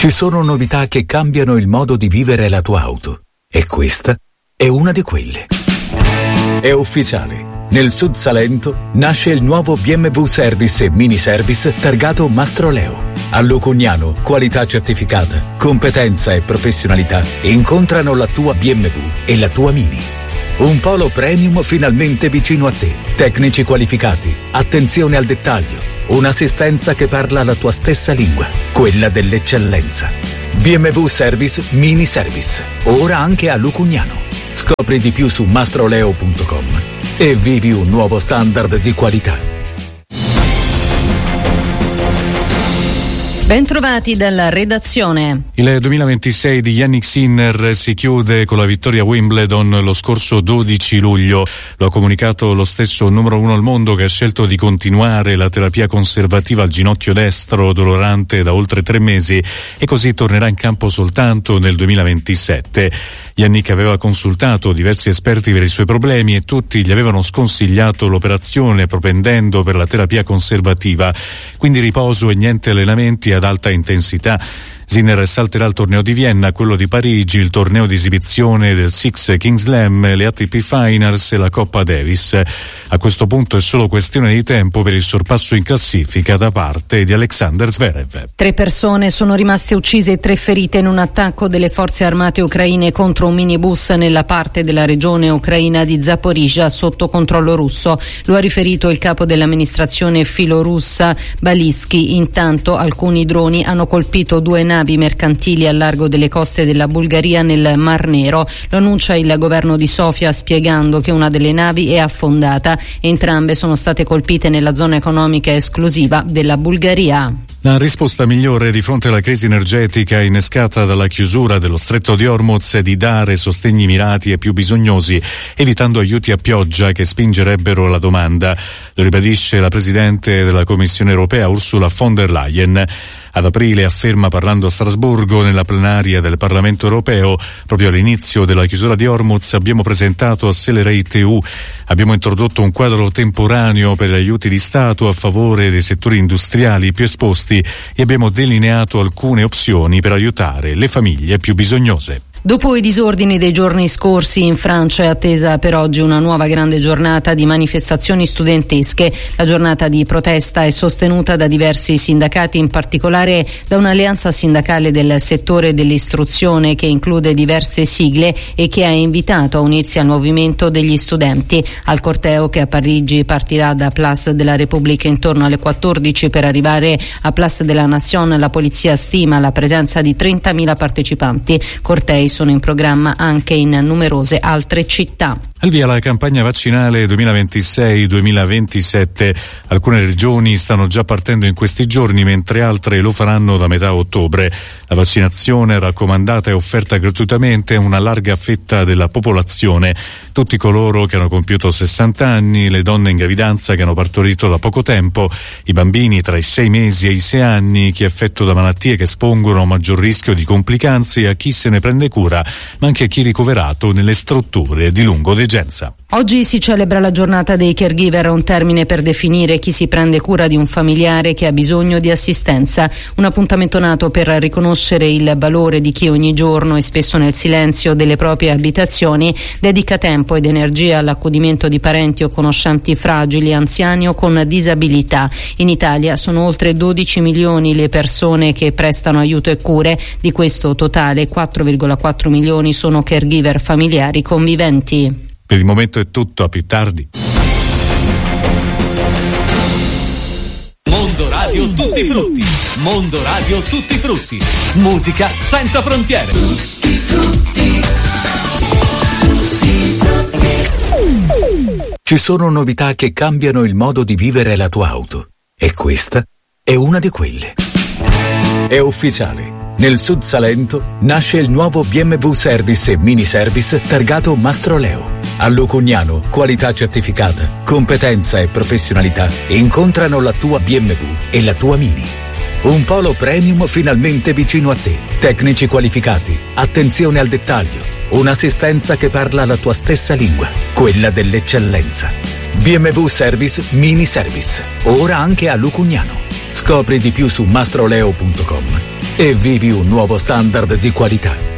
Ci sono novità che cambiano il modo di vivere la tua auto. E questa è una di quelle. È ufficiale. Nel Sud Salento nasce il nuovo BMW Service e Mini Service targato Mastroleo. A Lucugnano, qualità certificata, competenza e professionalità incontrano la tua BMW e la tua Mini. Un polo premium finalmente vicino a te. Tecnici qualificati, attenzione al dettaglio, un'assistenza che parla la tua stessa lingua, quella dell'eccellenza. BMW Service Mini Service, ora anche a Lucugnano. Scopri di più su mastroleo.com e vivi un nuovo standard di qualità. Bentrovati dalla redazione. Il 2026 di Jannik Sinner si chiude con la vittoria a Wimbledon lo scorso 12 luglio. Lo ha comunicato lo stesso numero 1 al mondo, che ha scelto di continuare la terapia conservativa al ginocchio destro dolorante da oltre 3 mesi e così tornerà in campo soltanto nel 2027. Jannik aveva consultato diversi esperti per i suoi problemi e tutti gli avevano sconsigliato l'operazione, propendendo per la terapia conservativa, quindi riposo e niente allenamenti ad alta intensità. Sinner salterà il torneo di Vienna, quello di Parigi, il torneo di esibizione del Six King Slam, le ATP Finals e la Coppa Davis. A questo punto è solo questione di tempo per il sorpasso in classifica da parte di Alexander Zverev. 3 persone sono rimaste uccise e 3 ferite in un attacco delle forze armate ucraine contro un minibus nella parte della regione ucraina di Zaporizhzhia sotto controllo russo. Lo ha riferito il capo dell'amministrazione filorussa Balisky. Intanto alcuni droni hanno colpito 2 navi mercantili al largo delle coste della Bulgaria nel Mar Nero. Lo annuncia il governo di Sofia, spiegando che una delle navi è affondata. Entrambe sono state colpite nella zona economica esclusiva della Bulgaria. La risposta migliore di fronte alla crisi energetica innescata dalla chiusura dello stretto di Hormuz è di dare sostegni mirati ai più bisognosi, evitando aiuti a pioggia che spingerebbero la domanda. Lo ribadisce la Presidente della Commissione europea Ursula von der Leyen. Ad aprile, afferma parlando a Strasburgo nella plenaria del Parlamento europeo, proprio all'inizio della chiusura di Hormuz abbiamo presentato Accelerate EU. Abbiamo introdotto un quadro temporaneo per gli aiuti di Stato a favore dei settori industriali più esposti e abbiamo delineato alcune opzioni per aiutare le famiglie più bisognose. Dopo i disordini dei giorni scorsi, in Francia è attesa per oggi una nuova grande giornata di manifestazioni studentesche. La giornata di protesta è sostenuta da diversi sindacati, in particolare da un'alleanza sindacale del settore dell'istruzione che include diverse sigle e che ha invitato a unirsi al movimento degli studenti. Al corteo, che a Parigi partirà da Place de la République intorno alle 14 per arrivare a Place de la Nation, la polizia stima la presenza di 30.000 partecipanti. Cortei sono in programma anche in numerose altre città. Al via la campagna vaccinale 2026-2027. Alcune regioni stanno già partendo in questi giorni, mentre altre lo faranno da metà ottobre. La vaccinazione raccomandata e offerta gratuitamente a una larga fetta della popolazione. Tutti coloro che hanno compiuto 60 anni, le donne in gravidanza che hanno partorito da poco tempo, i bambini tra i 6 mesi e i 6 anni, chi è affetto da malattie che espongono a maggior rischio di complicanze, a chi se ne prende cura, ma anche a chi ricoverato nelle strutture di lungodegenza. Oggi si celebra la giornata dei caregiver, un termine per definire chi si prende cura di un familiare che ha bisogno di assistenza. Un appuntamento nato per riconoscere il valore di chi ogni giorno e spesso nel silenzio delle proprie abitazioni dedica tempo ed energia all'accudimento di parenti o conoscenti fragili, anziani o con disabilità. In Italia sono oltre 12 milioni le persone che prestano aiuto e cure. Di questo totale 4,4 milioni sono caregiver familiari conviventi. Per il momento è tutto, a più tardi. Mondo Radio Tutti Frutti. Mondo Radio Tutti Frutti. Musica senza frontiere. Tutti Frutti. Ci sono novità che cambiano il modo di vivere la tua auto. E questa è una di quelle. È ufficiale. Nel Sud Salento nasce il nuovo BMW Service e Mini Service targato Mastroleo. A Lucugnano, qualità certificata, competenza e professionalità incontrano la tua BMW e la tua Mini. Un polo premium finalmente vicino a te. Tecnici qualificati, attenzione al dettaglio, un'assistenza che parla la tua stessa lingua, quella dell'eccellenza. BMW Service Mini Service, ora anche a Lucugnano. Scopri di più su mastroleo.com e vivi un nuovo standard di qualità.